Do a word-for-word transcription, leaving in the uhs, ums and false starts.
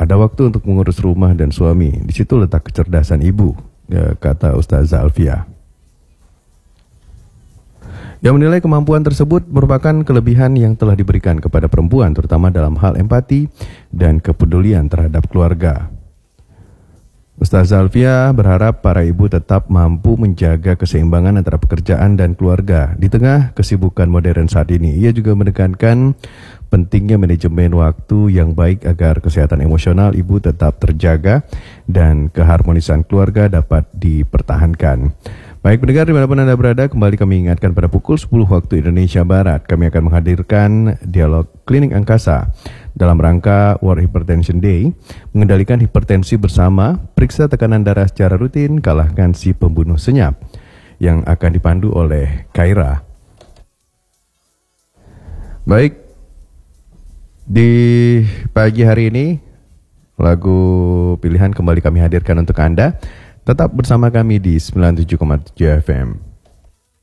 Ada waktu untuk mengurus rumah dan suami. Di situ letak kecerdasan ibu, ya, kata Ustazah Alfiah. Yang menilai kemampuan tersebut merupakan kelebihan yang telah diberikan kepada perempuan, terutama dalam hal empati dan kepedulian terhadap keluarga. Ustazah Alfiah berharap para ibu tetap mampu menjaga keseimbangan antara pekerjaan dan keluarga di tengah kesibukan modern saat ini. Ia juga menekankan pentingnya manajemen waktu yang baik agar kesehatan emosional ibu tetap terjaga dan keharmonisan keluarga dapat dipertahankan. Baik pendengar dimanapun Anda berada, kembali kami ingatkan pada pukul sepuluh waktu Indonesia Barat, kami akan menghadirkan dialog klinik angkasa dalam rangka World Hypertension Day, mengendalikan hipertensi bersama, periksa tekanan darah secara rutin, kalahkan si pembunuh senyap, yang akan dipandu oleh Kaira. Baik, di pagi hari ini, lagu pilihan kembali kami hadirkan untuk Anda. Tetap bersama kami di sembilan puluh tujuh koma tujuh F M.